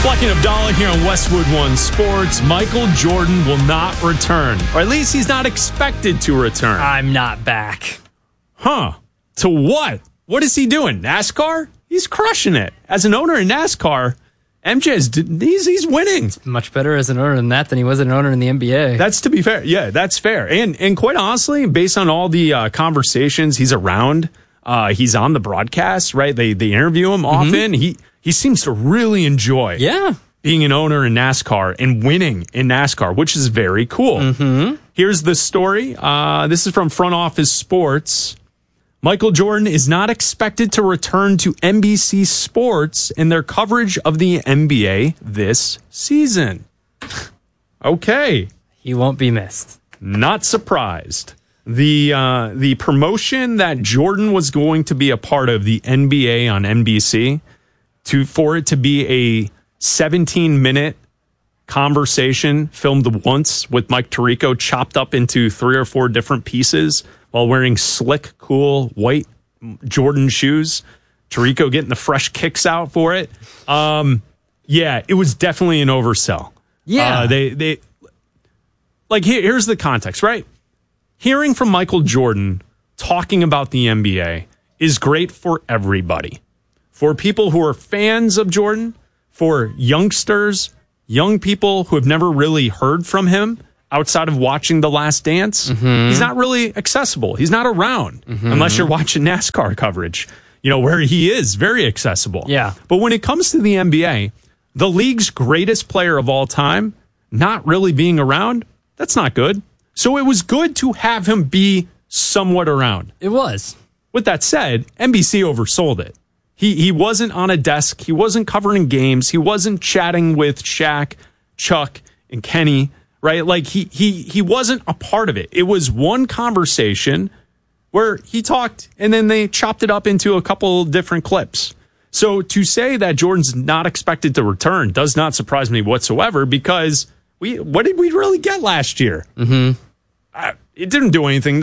Flecking Abdallah here on Westwood One Sports. Michael Jordan will not return, or at least he's not expected to return. I'm not back. Huh? To what? What is he doing? NASCAR? He's crushing it. As an owner in NASCAR, he's winning. Much better as an owner than that than he was an owner in the NBA. That's to be fair. Yeah, that's fair. And quite honestly, based on all the conversations he's around, he's on the broadcast, right? They interview him often. He seems to really enjoy being an owner in NASCAR and winning in NASCAR, which is very cool. Here's the story. This is from Front Office Sports. Michael Jordan is not expected to return to NBC Sports in their coverage of the NBA this season. Okay. He won't be missed. Not surprised. The promotion that Jordan was going to be a part of, the NBA on NBC, for it to be a 17-minute conversation filmed once with Mike Tirico chopped up into 3 or 4 different pieces while wearing slick, cool, white Jordan shoes. Tirico getting the fresh kicks out for it. It was definitely an oversell. Yeah. Here's the context, right? Hearing from Michael Jordan talking about the NBA is great for everybody. For people who are fans of Jordan, for youngsters, young people who have never really heard from him outside of watching The Last Dance, he's not really accessible. He's not around unless you're watching NASCAR coverage, where he is very accessible. Yeah. But when it comes to the NBA, the league's greatest player of all time not really being around, that's not good. So it was good to have him be somewhat around. It was. With that said, NBC oversold it. He wasn't on a desk. He wasn't covering games. He wasn't chatting with Shaq, Chuck, and Kenny, right? Like he wasn't a part of it. It was one conversation where he talked and then they chopped it up into a couple different clips. So to say that Jordan's not expected to return does not surprise me whatsoever because what did we really get last year? It didn't do anything.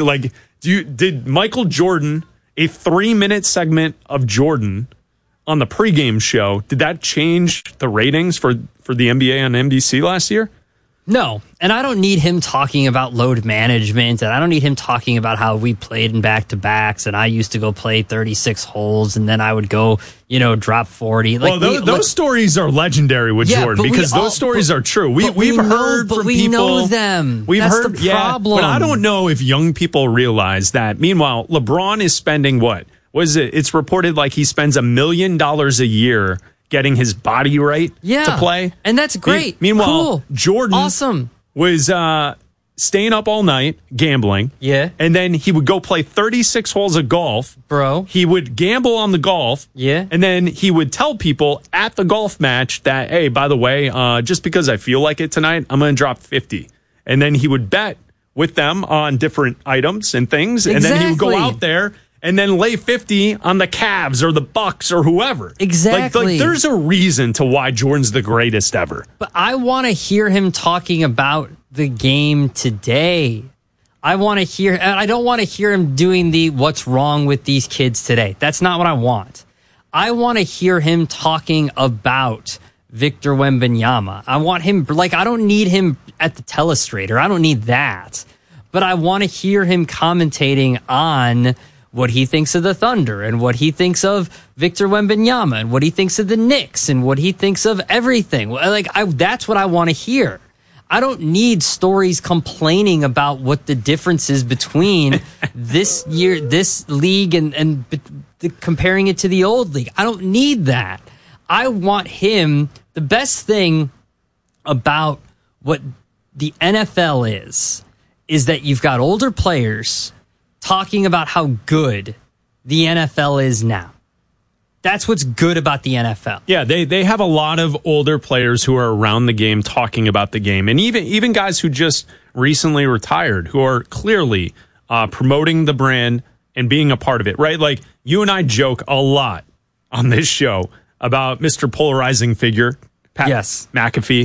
Did Michael Jordan, a 3-minute segment of Jordan on the pregame show, did that change the ratings for the NBA on NBC last year? No, and I don't need him talking about load management, and I don't need him talking about how we played in back-to-backs, and I used to go play 36 holes, and then I would go, drop 40. Those stories are legendary with Jordan because those stories are true. We've heard from people. We know them. That's the problem. But I don't know if young people realize that. Meanwhile, LeBron is spending what? What is it? It's reported like he spends $1 million a year getting his body right to play. And that's great. Meanwhile, Jordan awesome. was staying up all night gambling. Yeah. And then he would go play 36 holes of golf. Bro. He would gamble on the golf. Yeah. And then he would tell people at the golf match that, hey, by the way, just because I feel like it tonight, I'm going to drop 50. And then he would bet with them on different items and things. Exactly. And then he would go out there and then lay 50 on the Cavs or the Bucks or whoever. Exactly. There's a reason to why Jordan's the greatest ever. But I want to hear him talking about the game today. I don't want to hear him doing the what's wrong with these kids today. That's not what I want. I want to hear him talking about Victor Wembanyama. I want him, I don't need him at the telestrator. I don't need that. But I want to hear him commentating on what he thinks of the Thunder and what he thinks of Victor Wembanyama and what he thinks of the Knicks and what he thinks of everything. That's what I want to hear. I don't need stories complaining about what the difference is between this league and comparing it to the old league. I don't need that. I want him. The best thing about what the NFL is that you've got older players talking about how good the NFL is now. That's what's good about the NFL. Yeah, they have a lot of older players who are around the game talking about the game. And even guys who just recently retired who are clearly promoting the brand and being a part of it, right? Like, you and I joke a lot on this show about Mr. Polarizing Figure, Pat McAfee,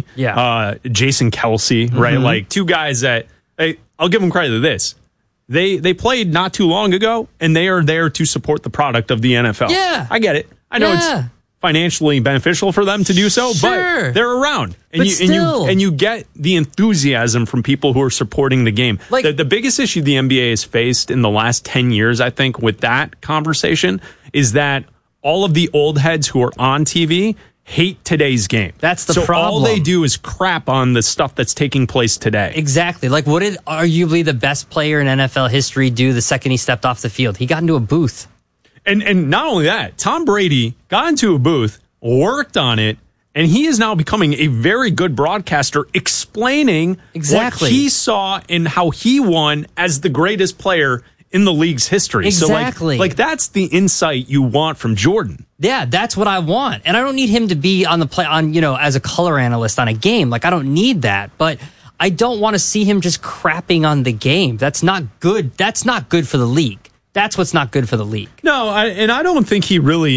Jason Kelsey, right? Like, two guys that, I'll give them credit to this. They played not too long ago, and they are there to support the product of the NFL. Yeah. I get it. I know it's financially beneficial for them to do so, Sure. but they're around. But you get the enthusiasm from people who are supporting the game. Like, the biggest issue the NBA has faced in the last 10 years, I think, with that conversation is that all of the old heads who are on TV hate today's game. That's the so problem. all they do is crap on the stuff that's taking place today. Exactly. Like, what did arguably the best player in NFL history do the second he stepped off the field? He got into a booth. And not only that, Tom Brady got into a booth, worked on it, and he is now becoming a very good broadcaster explaining exactly what he saw and how he won as the greatest player in the league's history. Exactly. So like that's the insight you want from Jordan. Yeah, that's what I want. And I don't need him to be on the play as a color analyst on a game. Like, I don't need that. But I don't want to see him just crapping on the game. That's not good. That's not good for the league. That's what's not good for the league. No, I don't think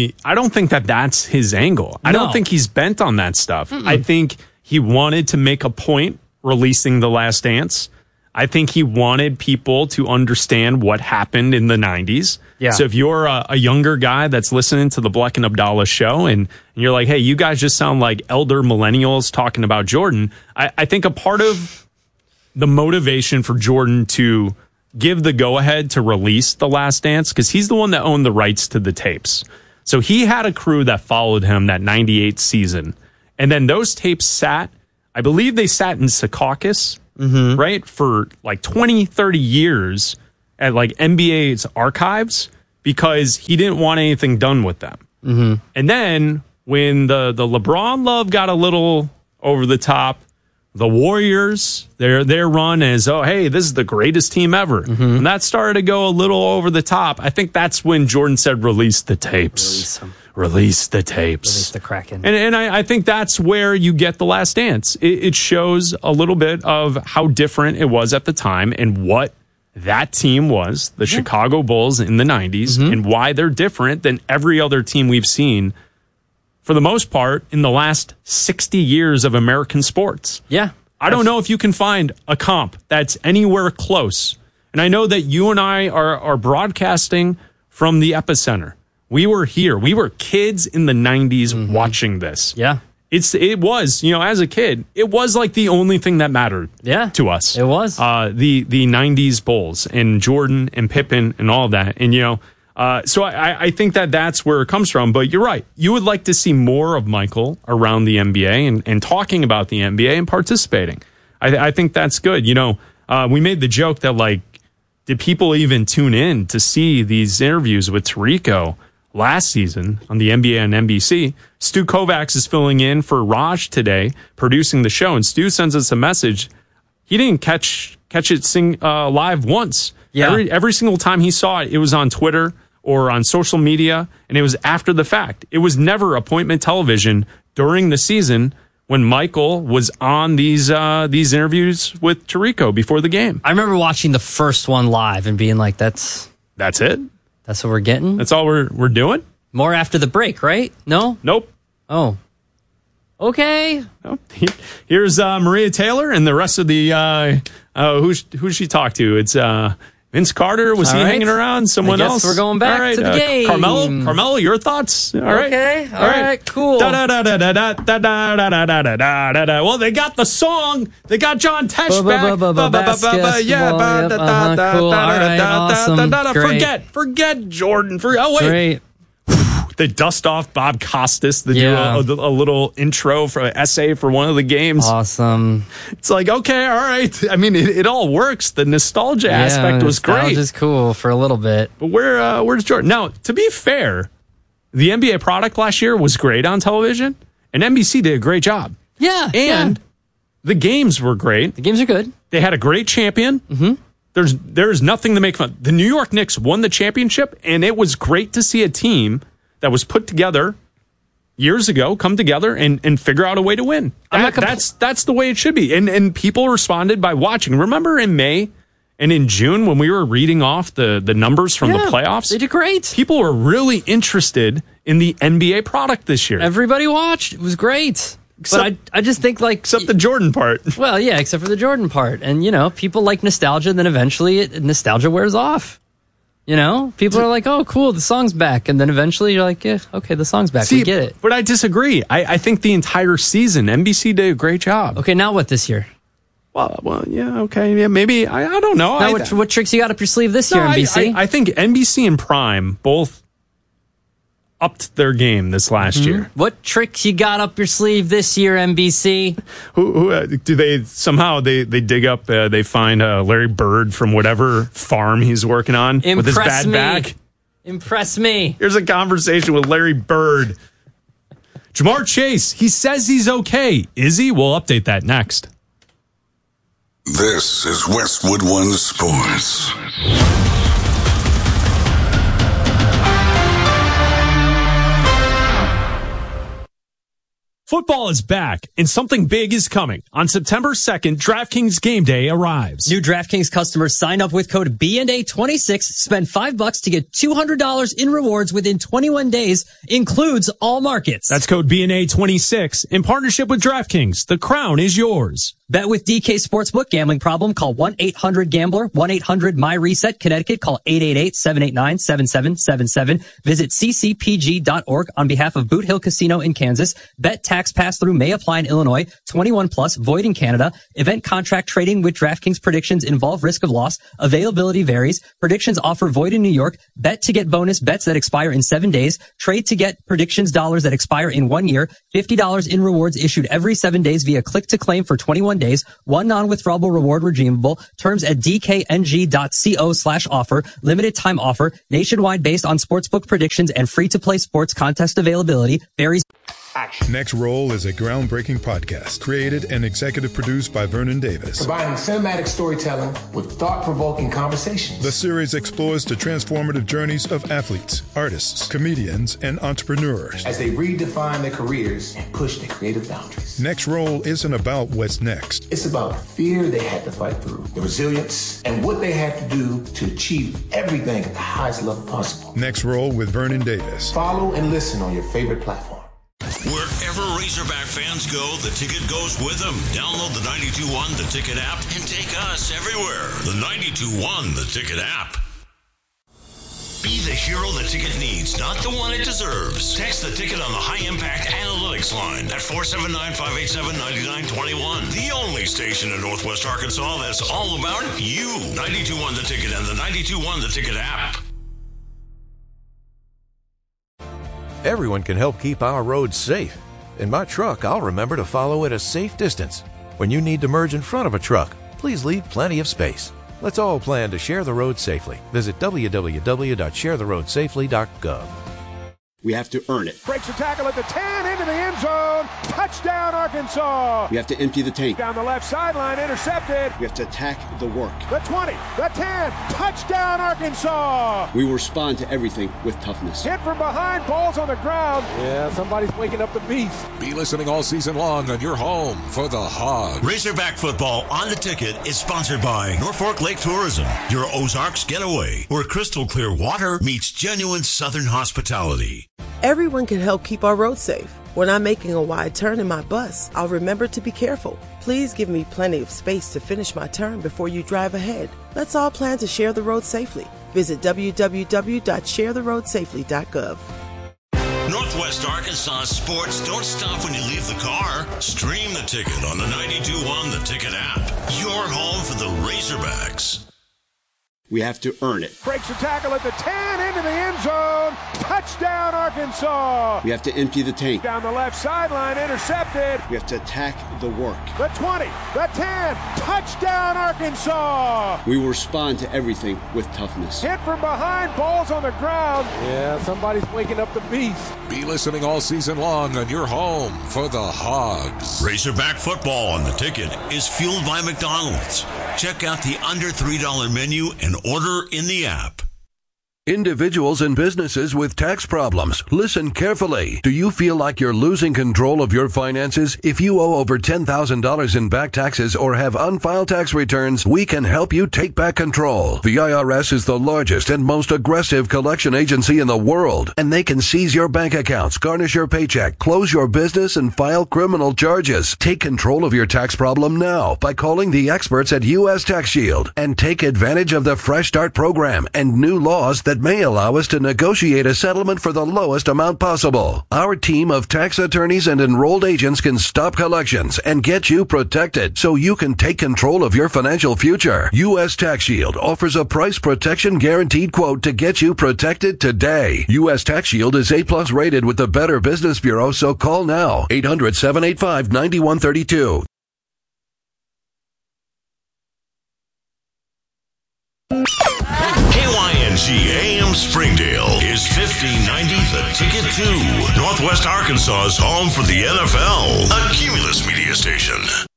that's his angle. I don't think he's bent on that stuff. I think he wanted to make a point releasing The Last Dance. I think he wanted people to understand what happened in the 90s. Yeah. So if you're a younger guy that's listening to the Bleck and Abdallah show and you're like, hey, you guys just sound like elder millennials talking about Jordan, I think a part of the motivation for Jordan to give the go-ahead to release The Last Dance, because he's the one that owned the rights to the tapes. So he had a crew that followed him that 98 season. And then those tapes I believe they sat in Secaucus, right, for like 20, 30 years at like NBA's archives because he didn't want anything done with them. And then when the LeBron love got a little over the top, the Warriors, their run is, oh, hey, this is the greatest team ever. And that started to go a little over the top. I think that's when Jordan said, release the tapes. Release the tapes. Release the Kraken. And I think that's where you get The Last Dance. It shows a little bit of how different it was at the time and what that team was, the Chicago Bulls in the 90s, and why they're different than every other team we've seen for the most part, in the last 60 years of American sports. Yeah. I don't know if you can find a comp that's anywhere close. And I know that you and I are broadcasting from the epicenter. We were here. We were kids in the 90s watching this. Yeah. It was, as a kid, it was like the only thing that mattered to us. It was. The 90s Bulls and Jordan and Pippen and all of that. And, so I think that's where it comes from. But you're right. You would like to see more of Michael around the NBA and talking about the NBA and participating. I think that's good. We made the joke that, like, did people even tune in to see these interviews with Tirico last season on the NBA and NBC? Stu Kovacs is filling in for Raj today, producing the show. And Stu sends us a message. He didn't catch it live once. Yeah. Every single time he saw it, it was on Twitter or on social media, and it was after the fact. It was never appointment television during the season when Michael was on these interviews with Tirico before the game. I remember watching the first one live and being like, that's it? That's what we're getting? That's all we're doing? More after the break, right? No? Nope. Oh. Okay. Oh, here's Maria Taylor and the rest of the who she talked to. It's Vince Carter. Was he hanging around? Someone else? We're going back to the game. Carmelo, your thoughts? All right. Okay. All right. Cool. Well, they got the song. They got John Tesh back. Forget Jordan. Oh wait. Great. They dust off Bob Costas to do a little intro for an essay for one of the games. Awesome. It's like, okay, all right. I mean, it all works. The nostalgia aspect was great. Nostalgia's cool for a little bit. But where's Jordan? Now, to be fair, the NBA product last year was great on television, and NBC did a great job. Yeah. And the games were great. The games are good. They had a great champion. There's nothing to make fun. The New York Knicks won the championship, and it was great to see a team that was put together years ago come together and figure out a way to win. That's the way it should be. And people responded by watching. Remember in May and in June when we were reading off the numbers from the playoffs? They did great. People were really interested in the NBA product this year. Everybody watched. It was great. But I just think, like... Except the Jordan part. Well, yeah, except for the Jordan part. And, people like nostalgia, then eventually nostalgia wears off. You know, people are like, oh, cool, the song's back. And then eventually you're like, yeah, okay, the song's back. We get it. But I disagree. I think the entire season, NBC did a great job. Okay, now what this year? Well, yeah, okay. Yeah, maybe. I don't know. Now, what tricks you got up your sleeve this year, NBC? I think NBC and Prime both upped their game this last year. What tricks you got up your sleeve this year, NBC? Who do they somehow they dig up? They find Larry Bird from whatever farm he's working on with his bad back. Impress me. Here's a conversation with Larry Bird. Jamar Chase. He says he's okay. Is he? We'll update that next. This is Westwood One Sports. Football is back, and something big is coming. On September 2nd, DraftKings Game Day arrives. New DraftKings customers sign up with code BNA26, spend $5 to get $200 in rewards within 21 days, includes all markets. That's code BNA26 in partnership with DraftKings. The crown is yours. Bet with DK Sportsbook. Gambling problem? Call 1-800-GAMBLER. 1-800-MyReset. Connecticut. Call 888-789-7777. Visit ccpg.org on behalf of Boot Hill Casino in Kansas. Bet tax pass-through may apply in Illinois. 21 plus. Void in Canada. Event contract trading with DraftKings predictions involve risk of loss. Availability varies. Predictions offer void in New York. Bet to get bonus bets that expire in 7 days. Trade to get predictions dollars that expire in 1 year. $50 in rewards issued every 7 days via click to claim for 21 days. One non-withdrawable reward redeemable. Terms at dkng.co/offer. Limited time offer. Nationwide based on sportsbook predictions and free-to-play sports contest availability. Varies. Next Roll is a groundbreaking podcast created and executive produced by Vernon Davis. Combining cinematic storytelling with thought-provoking conversations. The series explores the transformative journeys of athletes, artists, comedians, and entrepreneurs as they redefine their careers and push their creative boundaries. Next Roll isn't about what's next. It's about the fear they had to fight through, the resilience, and what they had to do to achieve everything at the highest level possible. Next Roll with Vernon Davis. Follow and listen on your favorite platform. Wherever Razorback fans go, the ticket goes with them. Download the 92.1 The Ticket app and take us everywhere. The 92.1 The Ticket app. Be the hero the ticket needs, not the one it deserves. Text the ticket on the High Impact Analytics line at 479-587-9921. The only station in Northwest Arkansas that's all about you. 92.1 The Ticket and the 92.1 The Ticket app. Everyone can help keep our roads safe. In my truck, I'll remember to follow at a safe distance. When you need to merge in front of a truck, please leave plenty of space. Let's all plan to share the road safely. Visit www.sharetheroadsafely.gov. We have to earn it. Breaks the tackle at the 10, into the end zone. Touchdown, Arkansas. We have to empty the tank. Down the left sideline, intercepted. We have to attack the work. The 20, the 10, touchdown, Arkansas. We will respond to everything with toughness. Hit from behind, balls on the ground. Yeah, somebody's waking up the beast. Be listening all season long on your home for the Hogs. Razorback football on the ticket is sponsored by Norfolk Lake Tourism, your Ozarks getaway, where crystal clear water meets genuine Southern hospitality. Everyone can help keep our roads safe. When I'm making a wide turn in my bus, I'll remember to be careful. Please give me plenty of space to finish my turn before you drive ahead. Let's all plan to share the road safely. Visit www.sharetheroadsafely.gov. Northwest Arkansas sports don't stop when you leave the car. Stream the ticket on the 92.1 The Ticket app. Your home for the Razorbacks. We have to earn it. Breaks the tackle at the 10, into the end zone. Touchdown, Arkansas. We have to empty the tank. Down the left sideline, intercepted. We have to attack the work. The 20, the 10, touchdown, Arkansas. We will respond to everything with toughness. Hit from behind, balls on the ground. Yeah, somebody's waking up the beast. Be listening all season long on your home for the Hogs. Razorback football on the ticket is fueled by McDonald's. Check out the under $3 menu and order in the app. Individuals and businesses with tax problems, listen carefully. Do you feel like you're losing control of your finances? If you owe over $10,000 in back taxes or have unfiled tax returns, we can help you take back control. The IRS is the largest and most aggressive collection agency in the world, and they can seize your bank accounts, garnish your paycheck, close your business, and file criminal charges. Take control of your tax problem now by calling the experts at U.S. Tax Shield and take advantage of the Fresh Start program and new laws that may allow us to negotiate a settlement for the lowest amount possible. Our team of tax attorneys and enrolled agents can stop collections and get you protected so you can take control of your financial future. U.S. Tax Shield offers a price protection guaranteed quote to get you protected today. U.S. Tax Shield is A+ rated with the Better Business Bureau, so call now. 800-785-9132. KYNG AM Springdale is 1590 The Ticket 2, Northwest Arkansas's home for the NFL, a Cumulus media station.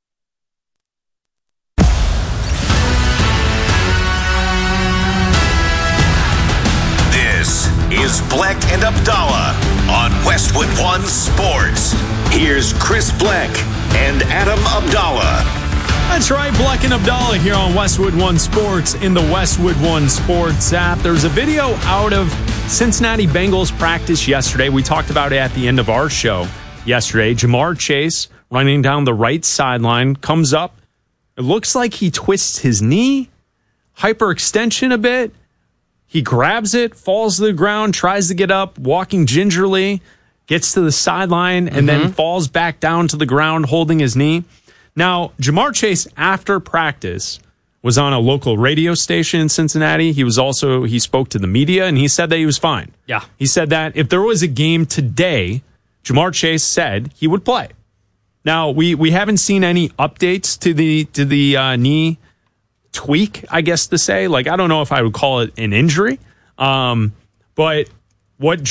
This is Bleck and Abdallah on Westwood One Sports. Here's Chris Bleck and Adam Abdallah. That's right, Bleck and Abdallah here on Westwood One Sports in the Westwood One Sports app. There's a video out of Cincinnati Bengals practice yesterday. We talked about it at the end of our show yesterday. Ja'Marr Chase running down the right sideline, comes up. It looks like he twists his knee, hyperextension a bit. He grabs it, falls to the ground, tries to get up, walking gingerly, gets to the sideline, and then falls back down to the ground holding his knee. Now, Ja'Marr Chase, after practice, was on a local radio station in Cincinnati. He spoke to the media, and he said that he was fine. Yeah. He said that if there was a game today, Ja'Marr Chase said he would play. Now, we haven't seen any updates to the knee tweak, I guess to say. Like, I don't know if I would call it an injury. But what